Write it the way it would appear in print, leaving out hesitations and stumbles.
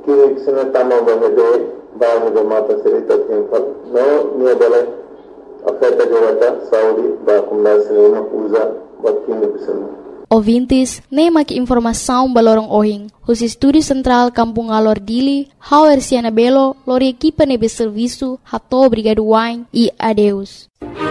kini kisana tama bahede bahede mata serita tinkal no niabale afeta jogata Saudi ba kumda sinena usa bakini kisana. Ouvintes, nem aqui informação balorong ohing. Os estúdios central Kampung Alor Dili, Hauer Siana Belo, lori equipa nebe serviço, hato obrigado wine e adeus.